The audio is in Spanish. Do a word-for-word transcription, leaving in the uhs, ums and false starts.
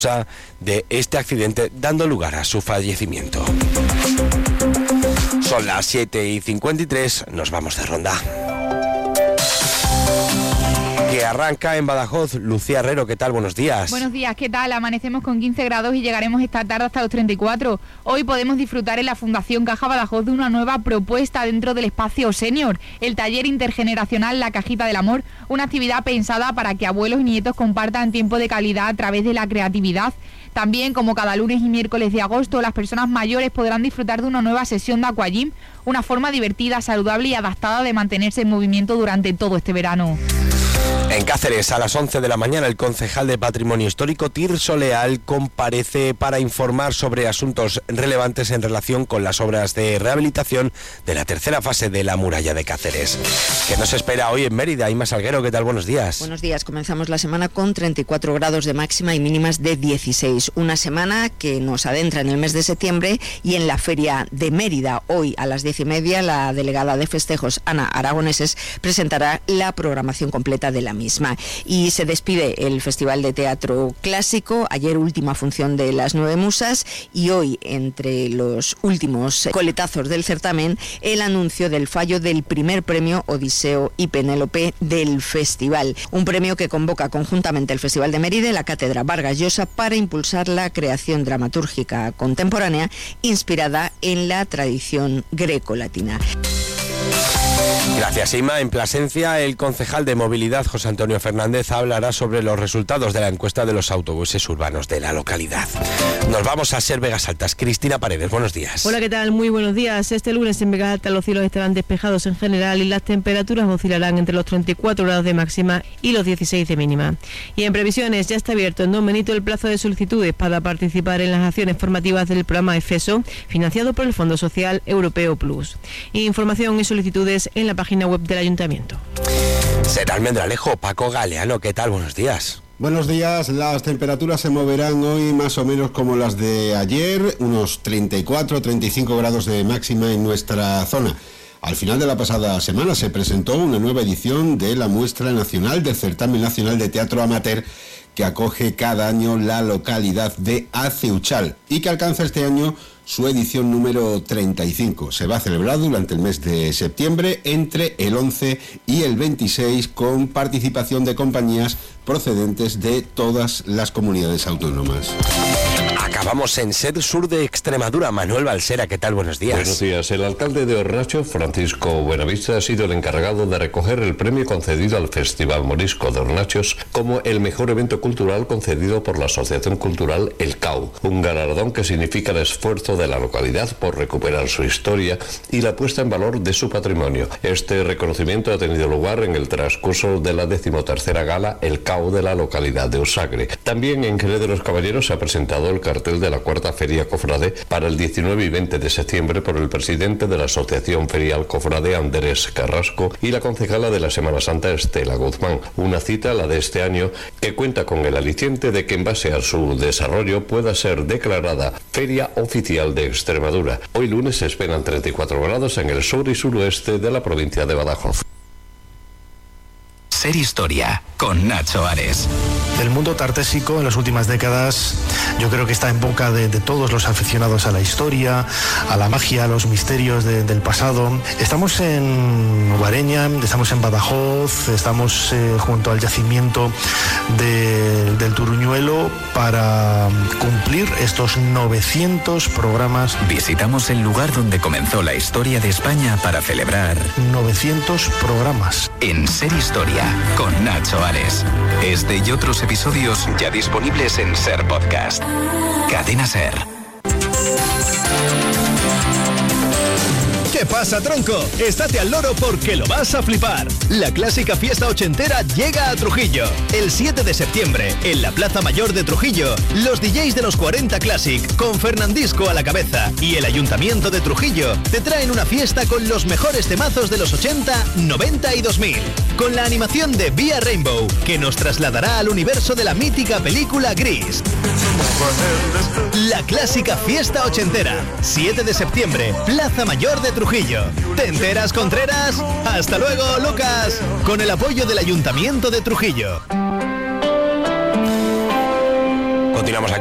de este accidente, dando lugar a su fallecimiento. Son las siete y cincuenta y tres, nos vamos de ronda. Que arranca en Badajoz. Lucía Herrero, ¿qué tal? Buenos días. Buenos días, ¿qué tal? Amanecemos con quince grados y llegaremos esta tarde hasta los treinta y cuatro. Hoy podemos disfrutar en la Fundación Caja Badajoz de una nueva propuesta dentro del espacio senior, el taller intergeneracional La Cajita del Amor, una actividad pensada para que abuelos y nietos compartan tiempo de calidad a través de la creatividad. También, como cada lunes y miércoles de agosto, las personas mayores podrán disfrutar de una nueva sesión de aquagym, una forma divertida, saludable y adaptada de mantenerse en movimiento durante todo este verano. En Cáceres, a las once de la mañana, el concejal de Patrimonio Histórico, Tirso Leal, comparece para informar sobre asuntos relevantes en relación con las obras de rehabilitación de la tercera fase de la muralla de Cáceres. ¿Qué nos espera hoy en Mérida? Inma Salguero, ¿qué tal? Buenos días. Buenos días. Comenzamos la semana con treinta y cuatro grados de máxima y mínimas de dieciséis. Una semana que nos adentra en el mes de septiembre y en la Feria de Mérida. Hoy a las diez y media, la delegada de festejos, Ana Aragoneses, presentará la programación completa de la misma. Y se despide el Festival de Teatro Clásico. Ayer última función de Las Nueve Musas y hoy, entre los últimos coletazos del certamen, el anuncio del fallo del primer premio Odiseo y Penélope del festival. Un premio que convoca conjuntamente el Festival de Mérida y la Cátedra Vargas Llosa para impulsar la creación dramatúrgica contemporánea inspirada en la tradición grecolatina. Gracias, Ima. En Plasencia, el concejal de Movilidad, José Antonio Fernández, hablará sobre los resultados de la encuesta de los autobuses urbanos de la localidad. Nos vamos a Ser Vegas Altas. Cristina Paredes, buenos días. Hola, ¿qué tal? Muy buenos días. Este lunes en Vegas Altas los cielos estarán despejados en general y las temperaturas oscilarán entre los treinta y cuatro grados de máxima y los dieciséis de mínima. Y en previsiones, ya está abierto en Don Benito el plazo de solicitudes para participar en las acciones formativas del programa EFESO, financiado por el Fondo Social Europeo Plus. Información y solicitudes en la página web del Ayuntamiento. Ser Almendralejo, Paco Galeano, ¿qué tal? Buenos días. Buenos días, las temperaturas se moverán hoy más o menos como las de ayer, unos treinta y cuatro, treinta y cinco grados de máxima en nuestra zona. Al final de la pasada semana se presentó una nueva edición de la muestra nacional del Certamen Nacional de Teatro Amateur que acoge cada año la localidad de Aceuchal y que alcanza este año su edición número treinta y cinco. Se va a celebrar durante el mes de septiembre entre el once y el veintiséis con participación de compañías procedentes de todas las comunidades autónomas. Acabamos en Ser Sur de Extremadura. Manuel Balsera, ¿qué tal? Buenos días. Buenos días. El alcalde de Hornacho, Francisco Buenavista, ha sido el encargado de recoger el premio concedido al Festival Morisco de Hornachos como el mejor evento cultural concedido por la Asociación Cultural El Cau, un galardón que significa el esfuerzo de la localidad por recuperar su historia y la puesta en valor de su patrimonio. Este reconocimiento ha tenido lugar en el transcurso de la decimotercera gala El Cau de la localidad de Usagre. También en Jerez de los Caballeros se ha presentado el cartel de la cuarta Feria Cofrade para el diecinueve y veinte de septiembre por el presidente de la Asociación Ferial Cofrade, Andrés Carrasco, y la concejala de la Semana Santa, Estela Guzmán. Una cita, la de este año, que cuenta con el aliciente de que en base a su desarrollo pueda ser declarada Feria Oficial de Extremadura. Hoy lunes se esperan treinta y cuatro grados en el sur y suroeste de la provincia de Badajoz. Ser Historia, con Nacho Ares. El mundo tartésico en las últimas décadas yo creo que está en boca de, de todos los aficionados a la historia, a la magia, a los misterios de, del pasado. Estamos en Guareña, estamos en Badajoz, estamos eh, junto al yacimiento de, del Turuñuelo para cumplir estos novecientos programas. Visitamos el lugar donde comenzó la historia de España para celebrar novecientos programas. En Ser Historia, con Nacho Ares. Este y otros episodios ya disponibles en Ser Podcast. Cadena Ser. ¿Qué pasa, tronco? Estate al loro porque lo vas a flipar. La clásica fiesta ochentera llega a Trujillo. El siete de septiembre, en la Plaza Mayor de Trujillo, los D Js de los cuarenta Classic, con Fernandisco a la cabeza, y el Ayuntamiento de Trujillo, te traen una fiesta con los mejores temazos de los ochenta, noventa y dos mil. Con la animación de Vía Rainbow, que nos trasladará al universo de la mítica película Gris. La clásica fiesta ochentera, siete de septiembre, Plaza Mayor de Trujillo. ¿Te enteras, Contreras? Hasta luego, Lucas. Con el apoyo del Ayuntamiento de Trujillo. Continuamos aquí.